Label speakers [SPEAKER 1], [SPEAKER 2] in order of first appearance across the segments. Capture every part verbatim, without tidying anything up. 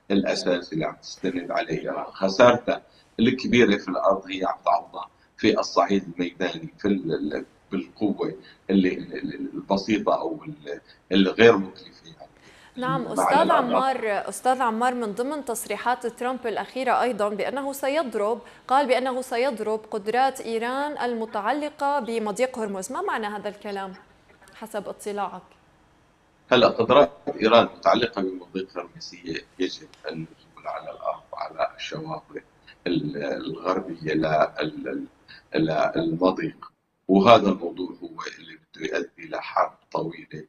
[SPEAKER 1] الاساسي اللي عم تستند عليه ايران. خسارتها الكبيره في الارض هي عم تعوضها في الصعيد الميداني، في ال- بالقوه اللي اللي- البسيطه او ال- الغير مكلفه
[SPEAKER 2] نعم
[SPEAKER 1] يعني على
[SPEAKER 2] أستاذ
[SPEAKER 1] الاراضي.
[SPEAKER 2] عمار، أستاذ عمار، من ضمن تصريحات ترامب الأخيرة أيضا بأنه سيضرب، قال بأنه سيضرب قدرات إيران المتعلقة بمضيق هرمز. ما معنى هذا الكلام حسب اطلاعك؟
[SPEAKER 1] هلا قدرات ايران متعلقه بمضيق هرمزيه يجب النزول على الارض على الشواطئ الغربيه للمضيق، وهذا الموضوع هو اللي بده يؤدي لحرب طويله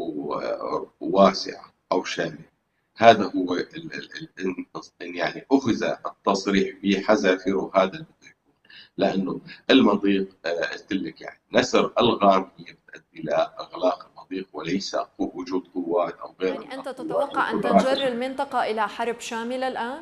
[SPEAKER 1] وواسعه او شامله. هذا هو ال ال ال يعني اخذ التصريح بحذافيره، هذا اللي بده يكون، لانه المضيق آه، قلت لك يعني نسر الغام هي بتؤدي لاغلاق المضيق، وليس وجود قوات او غيرها من
[SPEAKER 2] يعني أنت
[SPEAKER 1] القوات
[SPEAKER 2] تتوقع أن
[SPEAKER 1] والقدرات.
[SPEAKER 2] تنجر المنطقة إلى حرب شاملة الآن؟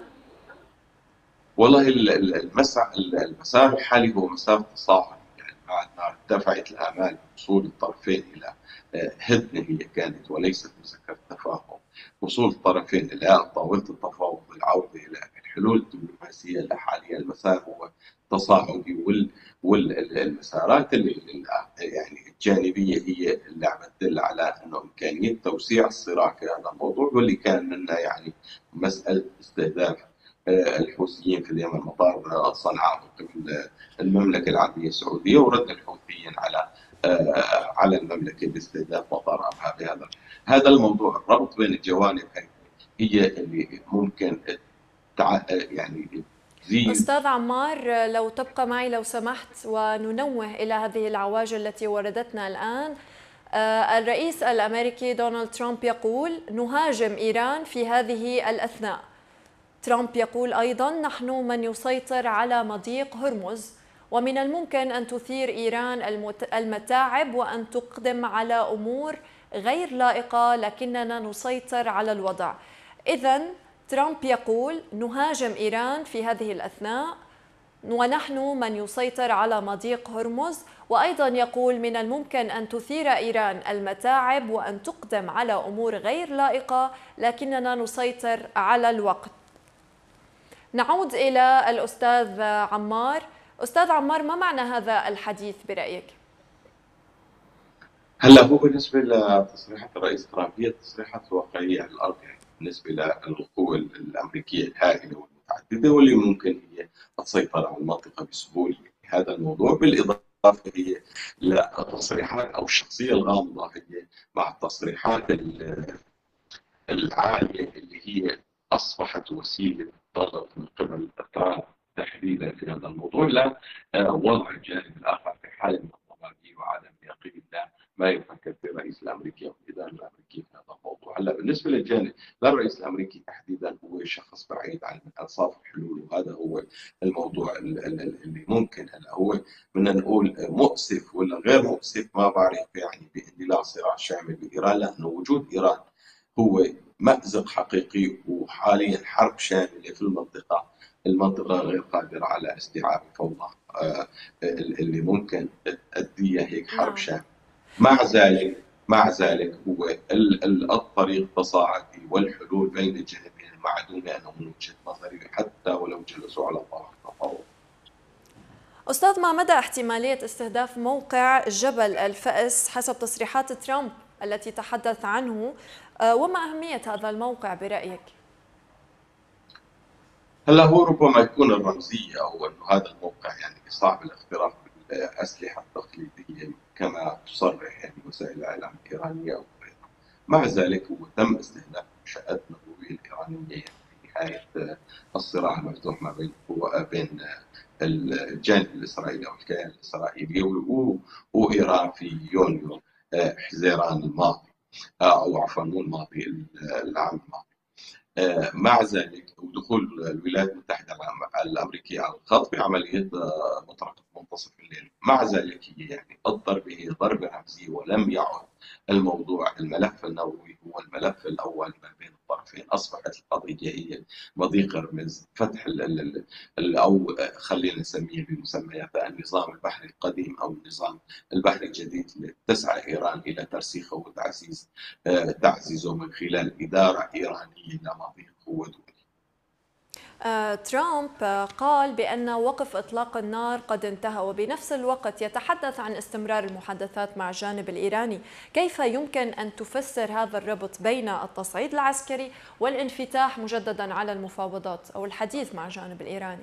[SPEAKER 1] والله المسار المسار الحالي هو مسار تصاعدي، يعني بعد ما ارتفعت الآمال بوصول الطرفين إلى آه، هدنة هي كانت وليست مذكرة تفاهم، وصول الطرفين إلى طاولة التفاوض والعودة إلى الحلول الدبلوماسية. حاليا المسار هو تصاعدي، وال والمسارات اللي يعني الجانبية هي اللي عم تدل على أنه إمكانية توسيع الصراع في هذا الموضوع، واللي كان منها يعني مسألة استهداف الحوثيين في اليمن، مطار صنعاء من قبل المملكه العربيه السعوديه، ورد الحوثيين على على المملكه باستهداف مطار ابها. بهذا هذا الموضوع، الربط بين الجوانب هي اللي ممكن تع... يعني تزيد.
[SPEAKER 2] أستاذ عمار، لو تبقى معي لو سمحت، وننوه إلى هذه العواجل التي وردتنا الآن. آه، الرئيس الأمريكي دونالد ترامب يقول نهاجم إيران في هذه الأثناء. ترامب يقول أيضا نحن من يسيطر على مضيق هرمز، ومن الممكن أن تثير إيران المتاعب وأن تقدم على أمور غير لائقة، لكننا نسيطر على الوضع. إذن ترامب يقول نهاجم إيران في هذه الأثناء ونحن من يسيطر على مضيق هرمز، وأيضا يقول من الممكن أن تثير إيران المتاعب وأن تقدم على أمور غير لائقة، لكننا نسيطر على الوقت. نعود إلى الأستاذ عمار. أستاذ عمار، ما معنى هذا الحديث برأيك؟
[SPEAKER 1] هلا هو بالنسبه لتصريحات الرئيس ترامب هي تصريحات واقعيه على الارض، يعني بالنسبه للقوى الامريكيه الهائله والمتعدده واللي ممكن هي تسيطر على المنطقه بسهوله. هذا الموضوع بالاضافه هي لتصريحات او الشخصيه الغامضه هي مع التصريحات العاليه اللي هي اصبحت وسيله ضغط من قبل ترامب تحديدا في هذا الموضوع، لا آه، وضع الجانب الاخر في حاله من الضبابيه وعدم اليقين لا ما يفكر في الرئيس الامريكي او الاداره الامريكيه في هذا الموضوع. هلا بالنسبه للجانب للرئيس الامريكي تحديدا، هو شخص بعيد عن انصاف الحلول، وهذا هو الموضوع اللي ممكن هلا هو بدنا نقول مؤسف ولا غير مؤسف ما بعرف، يعني باندلاع صراع شامل بايران، لانه وجود ايران هو مأزق حقيقي، وحاليا حرب شاملة في المنطقة. المنطقة غير قادرة على استيعاب الفوضى آه، اللي ممكن تؤديها هيك حرب
[SPEAKER 2] نعم.
[SPEAKER 1] شاملة. مع ذلك مع ذلك هو الطريق تصاعدي، والحلول بين الجانبين المعدومة أنا من وجهة نظري، حتى ولو جلسوا على طاولة التفاوض.
[SPEAKER 2] أستاذ، ما مدى احتمالية استهداف موقع جبل الفأس حسب تصريحات ترامب التي تحدث عنه، وما أهمية هذا الموقع برأيك؟
[SPEAKER 1] هلا هو ربما يكون الرمزية أو أنه هذا الموقع يعني صعب الاختراق بالأسلحة التقليدية كما تصرح يعني وسائل الإعلام الإيرانية أو غيرها. مع ذلك هو تم استهداف منشآت نووية الإيرانية يعني في نهاية الصراع المفتوح ما بين بين الجانب الإسرائيلي أو الكيان الإسرائيلي وإيران في يونيو حزيران الماضي، أو عفوا مو الماضي، العام الماضي. مع ذلك ودخول الولايات المتحدة الأمريكية على الخط بعملية مطرقة منتصف الليل، مع ذلك هي يعني الضربة هي ضربة رمزية، ولم يعد الموضوع الملف النووي هو الملف الأول ما بين الطرفين. أصبحت القضية هي مضيق رمز فتح ال ال ال أو خلينا نسميه بمسمياتها النظام البحري القديم أو النظام البحري الجديد، اللي تسعى إيران إلى ترسيخه وتعزيز تعزيزه من خلال إدارة إيرانية لمضيق هو دولي.
[SPEAKER 2] آه، ترامب آه، قال بأن وقف إطلاق النار قد انتهى، وبنفس الوقت يتحدث عن استمرار المحادثات مع الجانب الإيراني. كيف يمكن أن تفسر هذا الربط بين التصعيد العسكري والانفتاح مجددا على المفاوضات أو الحديث مع الجانب الإيراني؟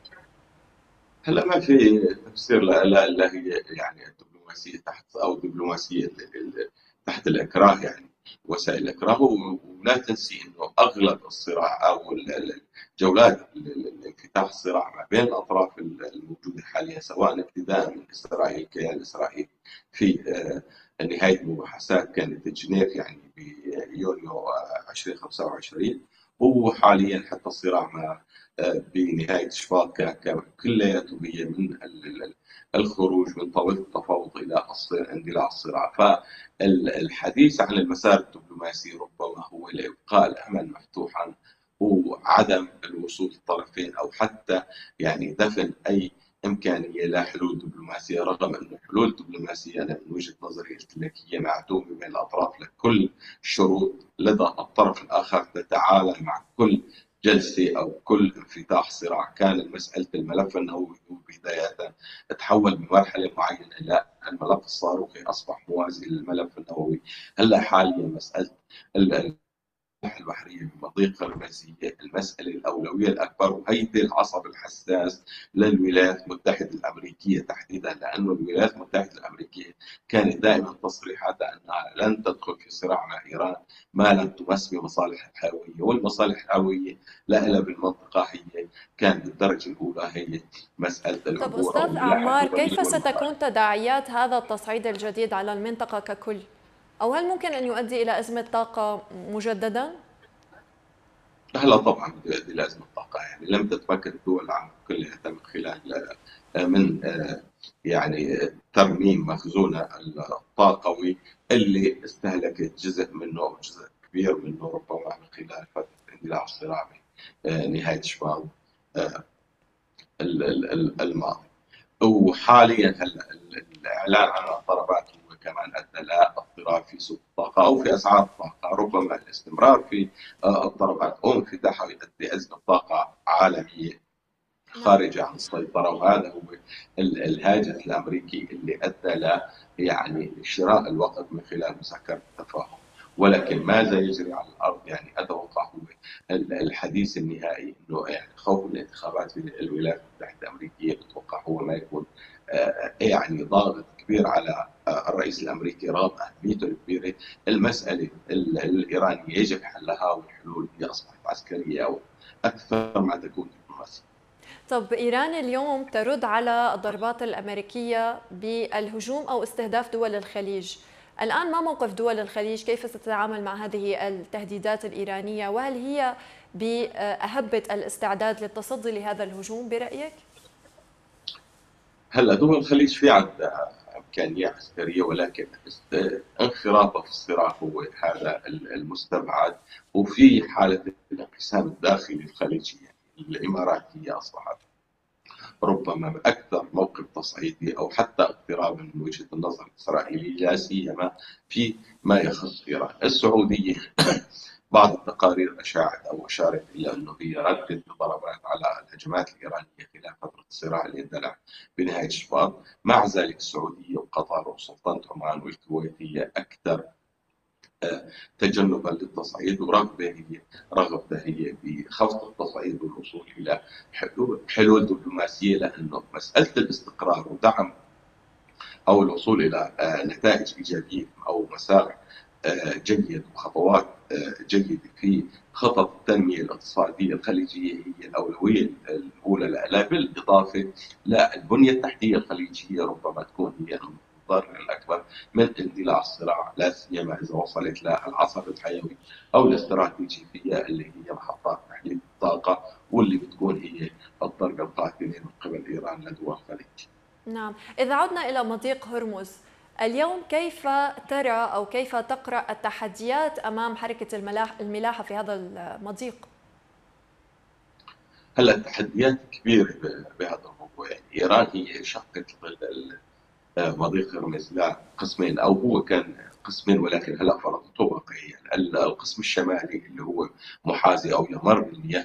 [SPEAKER 1] هلا ما في تفسير لها الا إلا هي يعني الدبلوماسيه تحت او دبلوماسيه ال- ال- تحت الاكراه، يعني وسائل الاكراه. و- ولا تنسي انه اغلب الصراع او ال- ال- جولات ال- ال- الانفتاح الصراع ما بين الاطراف ال- الموجوده حاليا، سواء ابتداء من اسرائيل الكيان الاسرائيلي في آه، نهايه المباحثات كانت جنيف يعني بيونيو آه، ألفين وخمسة وعشرين، وحاليا حتى الصراع مع بنهاية شباط كان كلياته هي من الخروج من طاولة التفاوض إلى اندلاع الصراع. فالحديث عن المسار الدبلوماسي ربما هو لإبقاء الأمل مفتوحا، وعدم الوصول الطرفين أو حتى يعني دفن أي إمكانية لحلول دبلوماسية، رغم أن الحلول الدبلوماسية أنا من وجهة نظري قلت لك هي معدومة بين الأطراف لكل شروط لدى الطرف الآخر تتعالى مع كل جلسة أو كل انفتاح صراع. كان مسألة الملف النووي بداية تحول من مرحلة معينة إلى الملف الصاروخي أصبح موازي للملف النووي. هلا حاليا مسألة البحرية بمضيق هرمزية المسألة الأولوية الأكبر، وهيدي العصب الحساس للولايات المتحدة الأمريكية تحديدا، لأن الولايات المتحدة الأمريكية كانت دائما تصريحاتها أنها لن تدخل في صراع مع إيران ما لم تمس بمصالح الحيوية، والمصالح الحيوية لها بالمنطقة هي كان بالدرجة الأولى هي مسألة
[SPEAKER 2] طب
[SPEAKER 1] العبور أو
[SPEAKER 2] أستاذ
[SPEAKER 1] الملاحة
[SPEAKER 2] عمار،
[SPEAKER 1] الدولية
[SPEAKER 2] كيف
[SPEAKER 1] والمصالح.
[SPEAKER 2] ستكون تداعيات هذا التصعيد الجديد على المنطقة ككل؟ أو هل ممكن أن يؤدي إلى أزمة طاقة مجددا؟
[SPEAKER 1] هلا طبعا بده يؤدي لازمه طاقه، يعني لم تتمكن الدول العالم كلها من خلال من يعني ترميم مخزونها الطاقوي اللي استهلكت جزء منه، جزء كبير منه ربما من خلال فتره اندلاع الصراع نهايه شباط الماضي. وحاليا هلا الاعلان عن الضربات هو كمان ادى لاضطراب في سوق الطاقه او في اسعار الطاقه. ربما الاستمرار في الضربات او انفتاحها يؤدي ازمه طاقه عالميه
[SPEAKER 2] نعم.
[SPEAKER 1] خارجه عن السيطره، وهذا هو الهاجس الامريكي اللي ادى ل يعني شراء الوقت من خلال مسكر التفاهم. ولكن ماذا يجري على الارض يعني اتوقع هو الحديث النهائي، انه يعني خوف من الانتخابات في الولايات المتحده الامريكيه بتوقع هو ما يكون يعني ضاغط كبير على الرئيس الامريكي رغم اهميته الكبيره. المساله الايرانيه يجب حلها، والحلول هي اصبحت عسكريه او اكثر ما تكون دبلوماسيه.
[SPEAKER 2] طب إيران اليوم ترد على الضربات الأمريكية بالهجوم أو استهداف دول الخليج. الآن ما موقف دول الخليج؟ كيف ستتعامل مع هذه التهديدات الإيرانية؟ وهل هي بأهبة الاستعداد للتصدي لهذا الهجوم برأيك؟
[SPEAKER 1] هلا دول الخليج في عندها امكانيه عسكريه، ولكن انخراطها في الصراع هو هذا المستبعد. وفي حاله الانقسام الداخلي الخليجي الاماراتيه اصبحت ربما اكثر موقف تصعيدي او حتى اقترابا من وجهه النظر الاسرائيليه، لا سيما في ما يخص ايران. السعوديه بعض التقارير اشاعت او اشارت الى انه هي ردت بضربات على الهجمات الايرانيه خلال فتره الصراع اللي اندلع بنهايه شباط. مع ذلك السعوديه وقطر وسلطنه عمان والكويت هي اكثر تجنبا للتصعيد، ورغبه هي رغبته هي بخفض التصعيد والوصول الى حلول حلول دبلوماسيه، لانه مساله الاستقرار ودعم او الوصول الى نتائج ايجابيه او مسار جيد وخطوات جيده في خطط التنميه الاقتصاديه الخليجيه هي الاولويه الاولى لها، بالاضافه للبنيه التحتيه الخليجيه ربما تكون هي الضرر الاكبر من اندلاع الصراع، لا سيما اذا وصلت للعصب الحيوي او الاستراتيجيه اللي هي محطات تحليل الطاقه، واللي بتكون هي الضربه القاتله من قبل ايران لدول الخليج.
[SPEAKER 2] نعم، إذا عدنا إلى مضيق هرمز اليوم، كيف ترى أو كيف تقرأ التحديات أمام حركة الملاحة في هذا المضيق؟
[SPEAKER 1] هلا التحديات كبيرة بهذا الموضوع، يعني إيران هي شقت مضيق هرمز لقسمين، أو هو كان قسمين ولكن هلا فرضته واقعيا. القسم الشمالي اللي هو محاذي أو يمر بالمياه